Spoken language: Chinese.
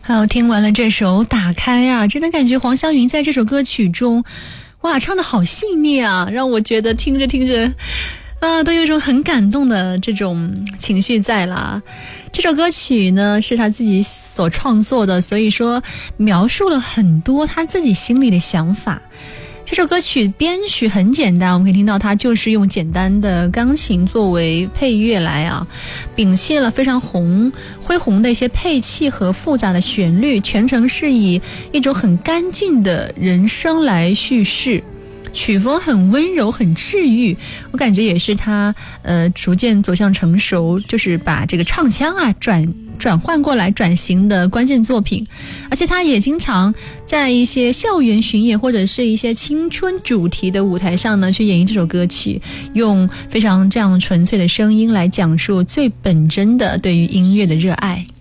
好，听完了这首《打开》啊，真的感觉黄湘云在这首歌曲中，哇，唱得好细腻啊，让我觉得听着听着都有一种很感动的这种情绪在啦。这首歌曲呢是他自己所创作的，所以说描述了很多他自己心里的想法。这首歌曲编曲很简单，我们可以听到它就是用简单的钢琴作为配乐来摒弃了非常恢宏的一些配器和复杂的旋律，全程是以一种很干净的人声来叙事，曲风很温柔很治愈，我感觉也是他逐渐走向成熟，就是把这个唱腔转换过来转型的关键作品。而且他也经常在一些校园巡演或者是一些青春主题的舞台上呢去演绎这首歌曲，用非常这样纯粹的声音来讲述最本真的对于音乐的热爱。